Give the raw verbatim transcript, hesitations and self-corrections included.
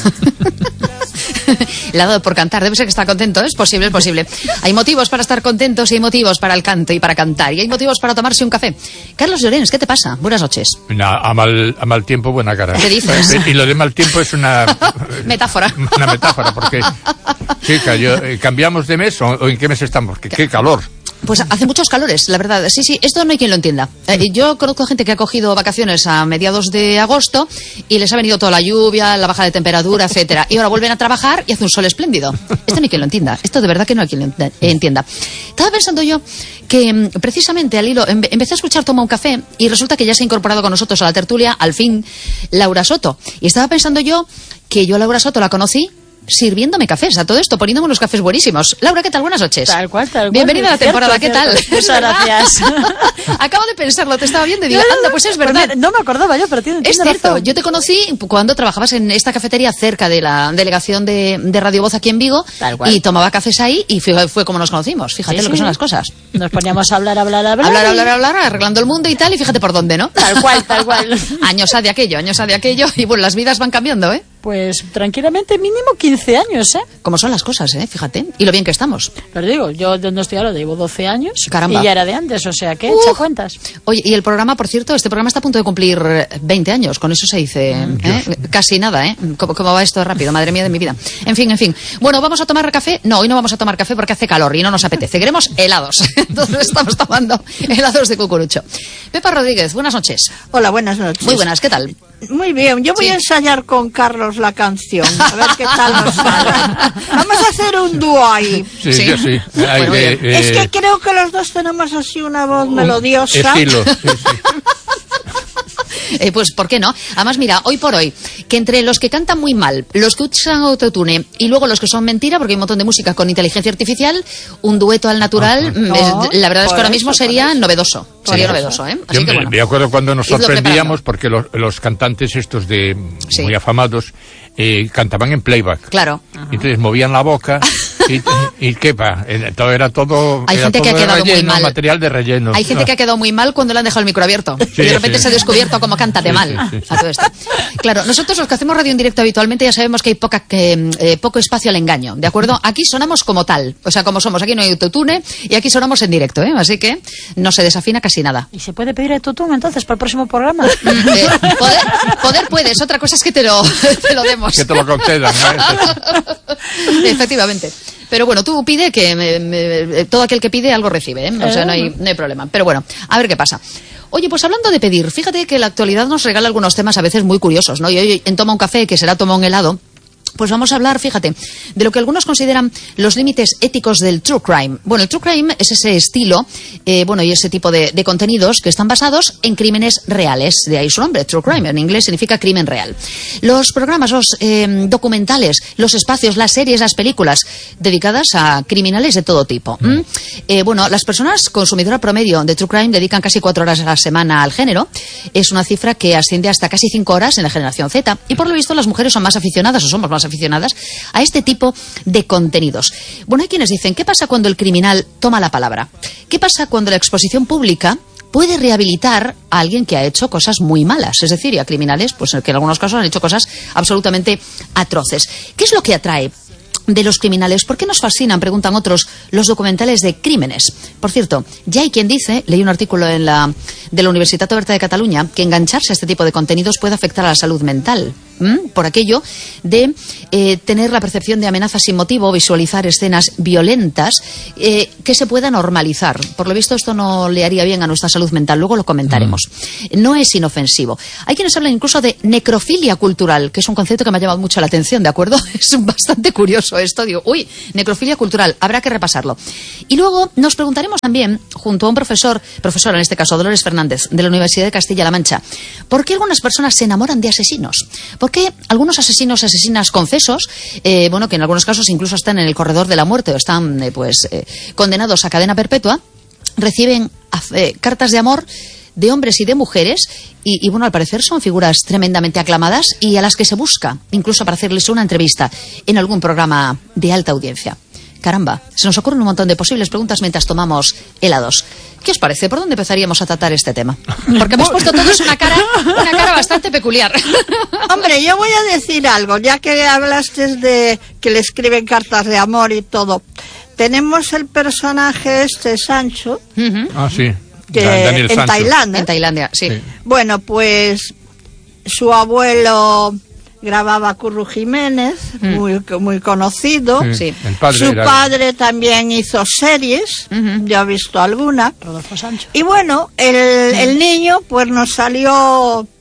Le ha dado por cantar, debe ser que está contento, es posible, es posible. Hay motivos para estar contentos y hay motivos para el canto y para cantar. Y hay motivos para tomarse un café. Carlos Llorens, ¿qué te pasa? Buenas noches. No, a, mal, a mal tiempo, buena cara. ¿Qué dices? Y lo de mal tiempo es una... metáfora. Una metáfora, porque... Chica, yo, eh, ¿cambiamos de mes o, o en qué mes estamos? ¿Qué, qué calor? Pues hace muchos calores, la verdad. Sí, sí, esto no hay quien lo entienda. Eh, yo conozco gente que ha cogido vacaciones a mediados de agosto y les ha venido toda la lluvia, la baja de temperatura, etcétera. Y ahora vuelven a trabajar y hace un sol espléndido. Esto no hay quien lo entienda. Esto de verdad que no hay quien lo entienda. Estaba pensando yo que precisamente al hilo em empecé a escuchar Toma un café y resulta que ya se ha incorporado con nosotros a la tertulia, al fin, Laura Soto. Y estaba pensando yo que yo a Laura Soto la conocí sirviéndome cafés, a todo esto, poniéndome unos cafés buenísimos. Laura, ¿qué tal? Buenas noches. Tal cual, tal cual. Bienvenida a la temporada, cierto, ¿qué cierto. tal? Muchas gracias. Acabo de pensarlo, te estaba viendo y digo, No, no, anda, pues es verdad. Pues no me acordaba yo, pero tiene, Es tiene cierto, razón. yo te conocí cuando trabajabas en esta cafetería cerca de la delegación de, de Radio Voz aquí en Vigo. Tal cual. Y tomaba cafés ahí y fue, fue como nos conocimos. Fíjate Sí, lo que sí. son las cosas. Nos poníamos a hablar, hablar, hablar. Hablar, y- hablar, hablar, arreglando el mundo y tal, y fíjate por dónde, ¿no? Tal cual, tal cual. Años ha de aquello, años ha de aquello, y bueno, las vidas van cambiando, ¿eh? Pues tranquilamente mínimo quince años, ¿eh? Como son las cosas, ¿eh? Fíjate. Y lo bien que estamos. Pero digo, yo de no estoy ahora, llevo doce años. Caramba. Y ya era de antes, o sea, ¿qué? Uf. Echa cuentas. Oye, y el programa, por cierto, este programa está a punto de cumplir veinte años, con eso se dice, ¿eh? Casi nada, ¿eh? ¿Cómo, ¿Cómo va esto rápido? Madre mía de mi vida. En fin, en fin. Bueno, ¿vamos a tomar café? No, hoy no vamos a tomar café porque hace calor y no nos apetece. Queremos helados. Entonces estamos tomando helados de cucurucho. Pepa Rodríguez, buenas noches. Hola, buenas noches. Muy buenas, ¿qué tal? Muy bien, yo voy Sí. a ensayar con Carlos la canción, a ver qué tal nos sale. Vamos a hacer un dúo ahí. Sí, Sí. yo sí. Hay Bueno, de, bien. eh, Es que creo que los dos tenemos así una voz melodiosa. estilo. Sí, sí. Eh, pues, ¿por qué no? Además, mira, hoy por hoy, que entre los que cantan muy mal, los que usan autotune y luego los que son mentira, porque hay un montón de música con inteligencia artificial, un dueto al natural, mm, es- No, la verdad es que por ahora eso, mismo por sería eso. novedoso. Por Sería eso. novedoso, ¿eh? Así Yo que me, bueno. me acuerdo cuando nos Idlo sorprendíamos preparando. porque los, los cantantes estos de Sí. muy afamados eh, cantaban en playback. Claro. Entonces movían la boca y, y qué va, eh, todo era todo, Hay era gente que todo ha de quedado muy relleno, mal. material de relleno. Hay gente que ha quedado muy mal cuando le han dejado el micro abierto. Sí, y de repente sí. se ha descubierto cómo canta de Sí, mal sí, sí, sí. a todo esto. Claro, nosotros los que hacemos radio en directo habitualmente ya sabemos que hay poca, que, eh, poco espacio al engaño, ¿de acuerdo? Aquí sonamos como tal, o sea, como somos. Aquí no hay autotune y aquí sonamos en directo, ¿eh? Así que no se desafina casi nada. ¿Y se puede pedir el tutún entonces para el próximo programa? Eh, poder, poder puedes, otra cosa es que te lo, te lo demos. Que te lo concedan. ¿eh? Efectivamente. Pero bueno, tú pide que me- me- todo aquel que pide algo recibe, ¿eh? O sea, no hay, no hay problema. Pero bueno, a ver qué pasa. Oye, pues hablando de pedir, fíjate que la actualidad nos regala algunos temas a veces muy curiosos, ¿no? Y hoy en Toma un café, que será Toma un helado, pues vamos a hablar, fíjate, de lo que algunos consideran los límites éticos del true crime. Bueno, el true crime es ese estilo, eh, bueno, y ese tipo de, de contenidos que están basados en crímenes reales. De ahí su nombre, true crime. En inglés significa crimen real. Los programas, los eh, documentales, los espacios, las series, las películas dedicadas a criminales de todo tipo. ¿Mm? Eh, bueno, las personas consumidoras promedio de true crime dedican casi cuatro horas a la semana al género. Es una cifra que asciende hasta casi cinco horas en la generación Z. Y por lo visto las mujeres son más aficionadas, o somos más aficionadas a este tipo de contenidos. Bueno, hay quienes dicen, ¿qué pasa cuando el criminal toma la palabra? ¿Qué pasa cuando la exposición pública puede rehabilitar a alguien que ha hecho cosas muy malas? Es decir, y a criminales, pues que en algunos casos han hecho cosas absolutamente atroces. ¿Qué es lo que atrae de los criminales? ¿Por qué nos fascinan, preguntan otros, los documentales de crímenes? Por cierto, ya hay quien dice, leí un artículo en la, de la Universitat Oberta de Cataluña, que engancharse a este tipo de contenidos puede afectar a la salud mental. ¿Mm? Por aquello de eh, tener la percepción de amenazas sin motivo, visualizar escenas violentas eh, que se pueda normalizar. Por lo visto esto no le haría bien a nuestra salud mental, luego lo comentaremos. Mm. No es inofensivo. Hay quienes hablan incluso de necrofilia cultural, que es un concepto que me ha llamado mucho la atención, ¿de acuerdo? Es bastante curioso esto. Digo, uy, necrofilia cultural, habrá que repasarlo. Y luego nos preguntaremos también, junto a un profesor, profesora en este caso, Dolores Fernández, de la Universidad de Castilla-La Mancha, ¿por qué algunas personas se enamoran de asesinos? ¿Por qué algunos asesinos, asesinas confesos, eh, bueno, que en algunos casos incluso están en el corredor de la muerte o están, eh, pues, eh, condenados a cadena perpetua, reciben eh, cartas de amor de hombres y de mujeres y, y, bueno, al parecer son figuras tremendamente aclamadas y a las que se busca, incluso para hacerles una entrevista en algún programa de alta audiencia? Caramba, se nos ocurren un montón de posibles preguntas mientras tomamos helados. ¿Qué os parece? ¿Por dónde empezaríamos a tratar este tema? Porque hemos puesto todos una cara, una cara bastante peculiar. Hombre, yo voy a decir algo, ya que hablaste de que le escriben cartas de amor y todo. Tenemos el personaje este, Sancho, Uh-huh. Ah, sí. que Da- Daniel en Sancho. Tailandia. En Tailandia, sí. Sí. Bueno, pues su abuelo grababa Curro Jiménez, Mm. muy, muy conocido. Sí. Sí. El padre Su era- padre también hizo series, Ujú. yo he visto alguna. Rodolfo Sancho. Y bueno, el, el niño pues nos salió